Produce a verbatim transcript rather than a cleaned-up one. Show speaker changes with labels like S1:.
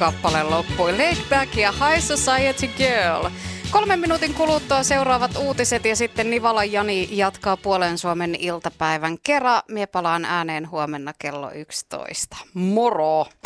S1: kappale loppui. Laid Back ja High Society Girl. Kolmen minuutin kuluttua seuraavat uutiset ja sitten Nivala Jani jatkaa Puolen Suomen iltapäivän kera. Mie palaan ääneen huomenna kello yksitoista. Moro!